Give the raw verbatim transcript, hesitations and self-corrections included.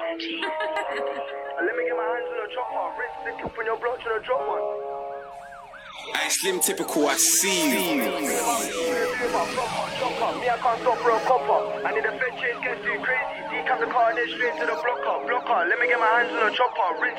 Let me get my hands on the chopper. Rinse the clip on your block to the drop one. I slim typical, I see you. Me, I can't stop for a copper. I need a fed chase, gets too crazy. Decap the car and then straight to the blocker. Blocker, let me get my hands on the chopper. Rinse